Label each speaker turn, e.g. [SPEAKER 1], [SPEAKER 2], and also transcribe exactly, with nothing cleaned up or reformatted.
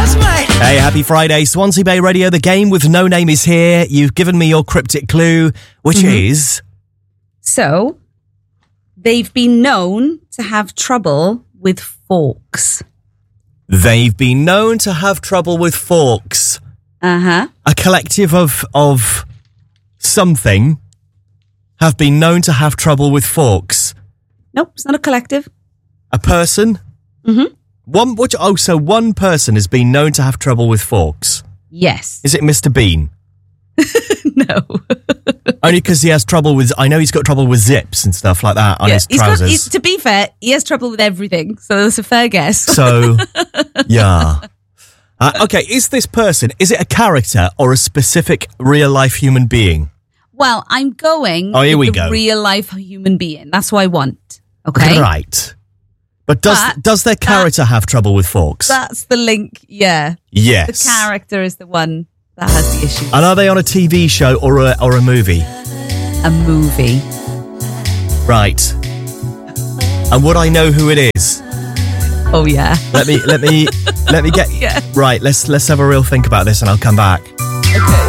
[SPEAKER 1] Hey, happy Friday. Swansea Bay Radio, the game with no name is here. You've given me your cryptic clue, which mm-hmm. is...
[SPEAKER 2] So, they've been known to have trouble with forks.
[SPEAKER 1] They've been known to have trouble with forks.
[SPEAKER 2] Uh-huh.
[SPEAKER 1] A collective of of something have been known to have trouble with forks.
[SPEAKER 2] Nope, it's not a collective.
[SPEAKER 1] A person?
[SPEAKER 2] Mm-hmm.
[SPEAKER 1] One, which, oh, so one person has been known to have trouble with forks?
[SPEAKER 2] Yes.
[SPEAKER 1] Is it Mister Bean?
[SPEAKER 2] No.
[SPEAKER 1] Only because he has trouble with, I know he's got trouble with zips and stuff like that on
[SPEAKER 2] yeah,
[SPEAKER 1] his
[SPEAKER 2] he's
[SPEAKER 1] trousers.
[SPEAKER 2] got, he's, to be fair, he has trouble with everything, so that's a fair guess.
[SPEAKER 1] So, yeah. Uh, okay, is this person, is it a character or a specific real-life human being?
[SPEAKER 2] Well, I'm going
[SPEAKER 1] oh, here
[SPEAKER 2] with
[SPEAKER 1] we
[SPEAKER 2] the
[SPEAKER 1] go.
[SPEAKER 2] real-life human being. That's what I want, okay?
[SPEAKER 1] Right. But does
[SPEAKER 2] But
[SPEAKER 1] does their character
[SPEAKER 2] that,
[SPEAKER 1] have trouble with forks?
[SPEAKER 2] That's the link, yeah.
[SPEAKER 1] Yes.
[SPEAKER 2] The character is the one that has the issue.
[SPEAKER 1] And are they on a T V show or a, or a movie?
[SPEAKER 2] A movie.
[SPEAKER 1] Right. And would I know who it is?
[SPEAKER 2] Oh yeah.
[SPEAKER 1] Let me let me let me get
[SPEAKER 2] yeah.
[SPEAKER 1] Right, let's let's have a real think about this and I'll come back.
[SPEAKER 2] Okay.